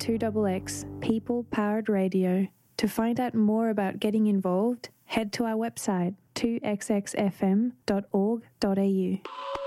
2XX People Powered Radio. To find out more about getting involved, head to our website 2xxfm.org.au.